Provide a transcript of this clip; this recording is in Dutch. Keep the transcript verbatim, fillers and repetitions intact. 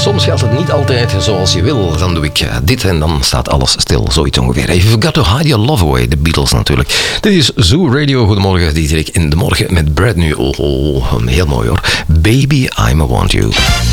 soms gaat het niet altijd zoals je wil. Dan doe ik uh, dit en dan staat alles stil. Zoiets ongeveer. You've got to hide your love away. De Beatles natuurlijk. Dit is Zoo Radio. Goedemorgen, Dieterik. In de morgen met Brad nu. Oh, oh, heel mooi hoor. Baby, I'm a want you.